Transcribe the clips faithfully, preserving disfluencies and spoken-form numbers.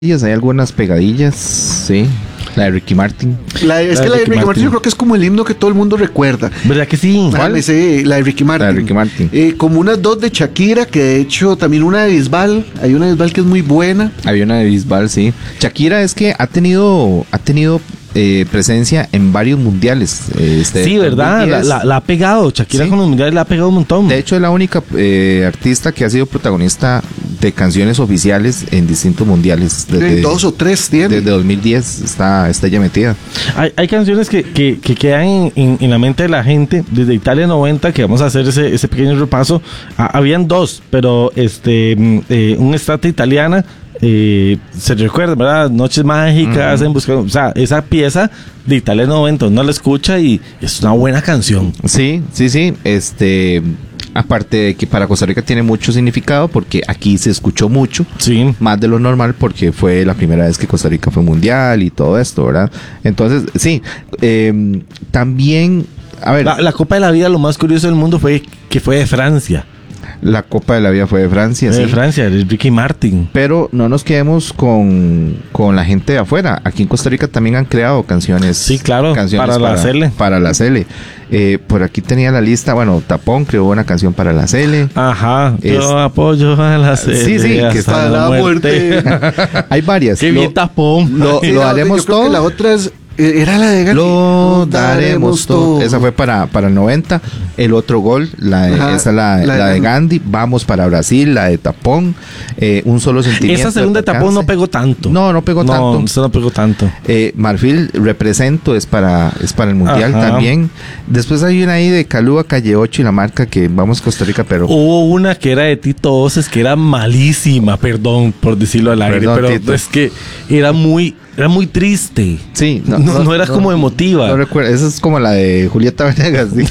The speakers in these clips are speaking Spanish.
Hay algunas pegadillas, sí. La de Ricky Martin. La, es la que la de Ricky Martin. Martin yo creo que es como el himno que todo el mundo recuerda. ¿Verdad que sí? ¿Cuál? Ah, sí, la de Ricky Martin. La de Ricky Martin. Eh, como unas dos de Shakira, que de hecho también una de Bisbal. Hay una de Bisbal que es muy buena. Había una de Bisbal, sí. Shakira es que ha tenido, ha tenido eh, presencia en varios mundiales. Este, sí, ¿verdad? La, la, la ha pegado. Shakira sí. Con los mundiales la ha pegado un montón. De hecho, es la única eh, artista que ha sido protagonista de canciones oficiales en distintos mundiales. Desde, dos o tres tiene. Desde dos mil diez está, está ya metida. Hay, hay canciones que, que, que quedan en, en, en la mente de la gente. Desde Italia noventa, que vamos a hacer ese, ese pequeño repaso. Ah, habían dos, pero este eh, un Estate Italiana. Eh, se recuerda, ¿verdad? Noches Mágicas, uh-huh. en busca, o sea, esa pieza de Italia noventa, uno la escucha y es una buena canción. Sí, sí, sí. Este, aparte de que para Costa Rica tiene mucho significado porque aquí se escuchó mucho, sí. Más de lo normal porque fue la primera vez que Costa Rica fue mundial y todo esto, ¿verdad? Entonces, sí, eh, también, a ver, la, la Copa de la Vida, lo más curioso del mundo fue que fue de Francia. La Copa de la Vida fue de Francia, de sí. Francia, de Ricky Martin. Pero no nos quedemos con, con la gente de afuera. Aquí en Costa Rica también han creado canciones. Sí, claro, canciones para, para la Cele. Para la Cele. Eh, por aquí tenía la lista, bueno, Tapón creó una canción para la Cele. Ajá, es, yo apoyo a la Cele. Sí, sí, que está la muerte. muerte. Hay varias. Qué bien Tapón. Lo, sí, lo no, haremos todo. La otra es... Era la de Gatti. Lo daremos todo. Esa fue para, para el noventa. El otro gol, la de, Ajá, esa la, la, la de Gandhi. Vamos para Brasil, la de Tapón. Eh, un solo sentimiento. Esa segunda de Tapón no pegó tanto. No, no pegó no, tanto. Esa no pegó tanto. Eh, Marfil, Represento, es para, es para el mundial. Ajá. También. Después hay una ahí de Calúa, Calle ocho y la marca que vamos a Costa Rica, pero. Hubo una que era de Tito Voces que era malísima, perdón por decirlo al aire, perdón, pero Tito. Es que era muy. Era muy triste. Sí. No, no, no era no, como emotiva. No recuerdo. Esa es como la de Julieta Venegas. ¿Sí?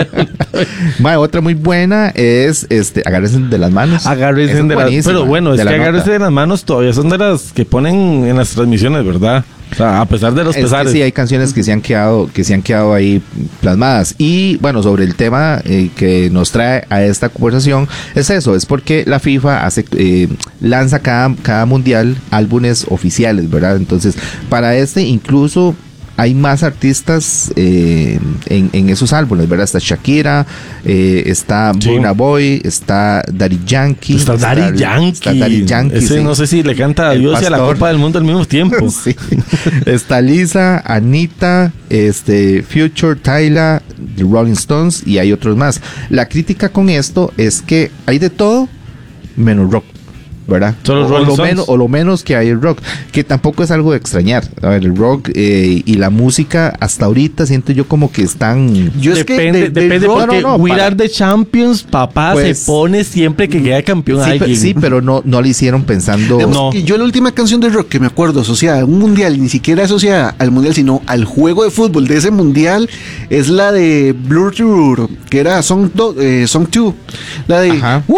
Vale, otra muy buena es este Agárrense de las manos. Agárrense de las manos. Pero bueno, es que Agárrense de las manos todavía son de las que ponen en las transmisiones, ¿verdad? O sea, a pesar de los es pesares. Que sí, hay canciones que se han quedado, que se han quedado ahí plasmadas. Y bueno, sobre el tema eh, que nos trae a esta conversación, es eso, es porque la FIFA hace, eh, lanza cada, cada mundial álbumes oficiales, ¿verdad? Entonces, para este incluso hay más artistas eh, en, en esos álbumes, ¿verdad? Está Shakira, eh, está sí. Burna Boy, está Daddy Yankee. Está, está Daddy Yankee. Está Daddy Yankee. Ese sí. No sé si le canta a Dios y a la Copa del Mundo al mismo tiempo. Sí. Está Lisa, Anita, este, Future, Tyla, The Rolling Stones y hay otros más. La crítica con esto es que hay de todo menos rock, ¿verdad? Solo o, lo menos, o lo menos que hay el rock, que tampoco es algo de extrañar. A ver, el rock eh, y la música hasta ahorita siento yo como que están. Yo depende, de, de depende rock, porque no, no, We Are the Champions, papá, pues, se pone siempre que queda campeón sí, alguien. Pero, sí, pero no, no lo hicieron pensando. No. Yo la última canción de rock que me acuerdo asociada a un mundial, ni siquiera asociada al mundial, sino al juego de fútbol de ese mundial, es la de Blur Tour, que era Song dos, eh, Song dos, la de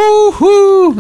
Woohoo.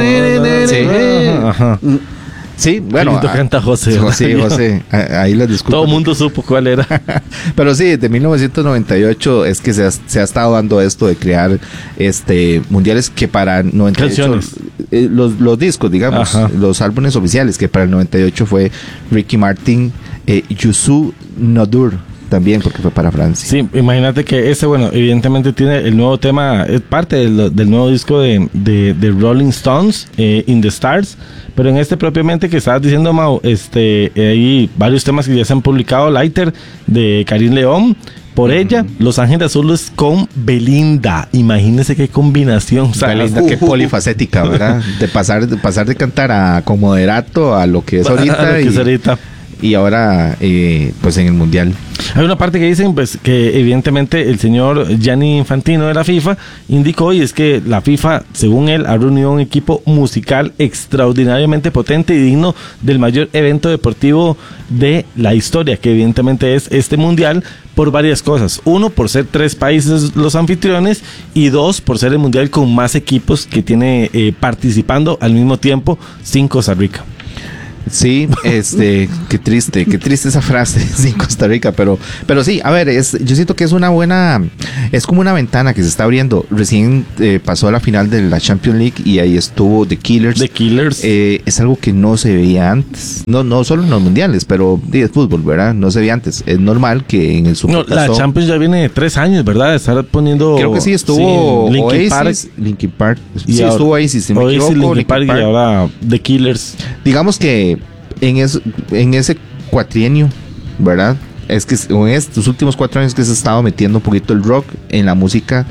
Sí. Ajá, ajá. Sí, bueno. Ah, canta José. José, José. Ahí les disculpo. Todo el mundo supo cuál era. Pero sí, desde mil novecientos noventa y ocho es que se ha, se ha estado dando esto de crear este mundiales que para noventa y ocho eh, los, los discos, digamos, ajá. Los álbumes oficiales que para el noventa y ocho fue Ricky Martin, eh, Youssou N'Dour. También porque fue para Francia. Sí, imagínate que ese, bueno, evidentemente tiene el nuevo tema, es parte del, del nuevo disco de, de, de Rolling Stones, eh, In the Stars, pero en este propiamente que estabas diciendo, Mau, este, eh, hay varios temas que ya se han publicado, Lighter, de Karim León, por uh-huh. ella, Los Ángeles Azules con Belinda. Imagínense qué combinación. O sea, Belinda, uh, qué polifacética, ¿verdad? De pasar, de pasar de cantar a como moderato a lo que es ahorita. A lo que y... es ahorita. Y ahora, eh, pues en el mundial. Hay una parte que dicen, pues, que evidentemente el señor Gianni Infantino de la FIFA indicó, y es que la FIFA, según él, ha reunido un equipo musical extraordinariamente potente y digno del mayor evento deportivo de la historia, que evidentemente es este mundial, por varias cosas. Uno, por ser tres países los anfitriones, y dos, por ser el mundial con más equipos que tiene eh, participando al mismo tiempo sin Costa Rica. Sí, este, qué triste, qué triste esa frase sin Costa Rica, pero, pero sí, a ver, es, yo siento que es una buena, es como una ventana que se está abriendo. Recién eh, pasó a la final de la Champions League y ahí estuvo The Killers. The Killers. Eh, es algo que no se veía antes, no, no solo en los mundiales, pero sí, es fútbol, ¿verdad? No se veía antes. Es normal que en el No, Supertazón. la Champions ya viene de tres años, ¿verdad? De estar poniendo. Creo que sí estuvo sí, Linkin Oasis, Park. Linkin Park. Y Sí, ahora- estuvo Oasis, si me Oasis, equivoco, Linkin Park, y ahora The Killers. Digamos que en, es, en ese cuatrienio, ¿verdad? Es que en estos últimos cuatro años que se ha estado metiendo un poquito el rock en la música,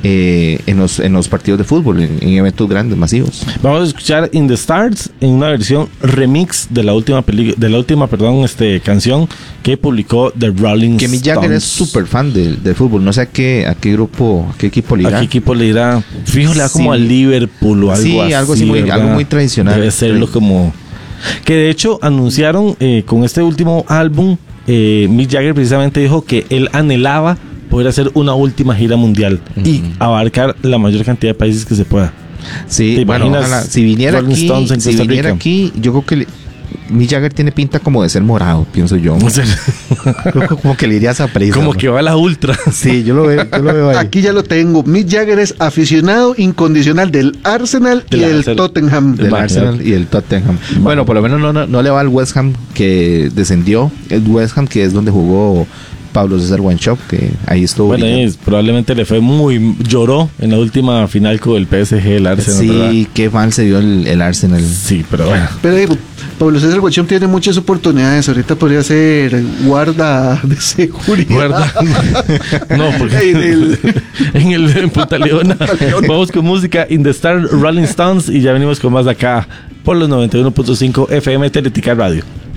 eh, en, los, en los partidos de fútbol, en, en eventos grandes, masivos. Vamos a escuchar In the Stars en una versión remix de la última película, de la última, perdón, este canción que publicó The Rolling Que Mick Stones. Jagger es súper fan del del fútbol. No sé a qué, a qué grupo, a qué equipo le ¿A irá. qué equipo le irá? Fijo, le da como Sí. al Liverpool o algo Sí, así. algo así muy- ¿verdad? algo muy tradicional. Debe serlo Sí. como. Que de hecho anunciaron eh, con este último álbum, eh, Mick Jagger precisamente dijo que él anhelaba poder hacer una última gira mundial y abarcar la mayor cantidad de países que se pueda. Sí, ¿Te bueno, imaginas ojalá. Si viniera Rolling aquí, Stones en si Costa viniera Rica? aquí, yo creo que le- Mick Jagger tiene pinta como de ser morado, pienso yo. O sea, Creo que como que le iría a esa prisa. como ¿no? que va a la ultra. Sí, yo lo veo, yo lo veo ahí. Aquí ya lo tengo. Mick Jagger es aficionado incondicional del Arsenal y Del del Arsenal. Tottenham. Del Imagínate. Arsenal y el Tottenham. Bueno, por lo menos no, no, no le va al West Ham, que descendió. El West Ham, que es donde jugó Pablo César Wanchope, que ahí estuvo. Bueno, brillando. y probablemente le fue muy. Lloró en la última final con el P S G, el Arsenal. ¿verdad? Sí, qué mal se vio el, el Arsenal. Sí, pero bueno. Pero digo, Pablo César Guachón tiene muchas oportunidades. Ahorita podría ser guarda de seguridad. Guarda. No, porque En el- en el en Punta Leona. Vamos con música In the Star, Rolling Stones, y ya venimos con más de acá por los noventa y uno punto cinco F M Teletica Radio.